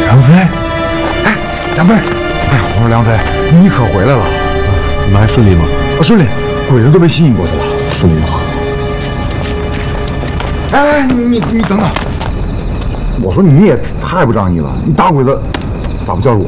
梁飞，哎，梁飞，哎，我说梁飞，你可回来了？ 你们还顺利吗？ 顺利，鬼子都被吸引过去了， 顺利就好。 哎，你等等，我说你也太不仗义了，你打鬼子咋不叫着我？